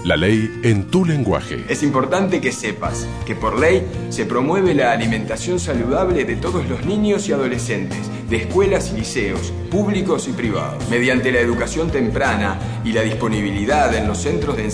La ley en tu lenguaje. Es importante que sepas que por ley se promueve la alimentación saludable de todos los niños y adolescentes, de escuelas y liceos, públicos y privados, mediante la educación temprana y la disponibilidad en los centros de enseñanza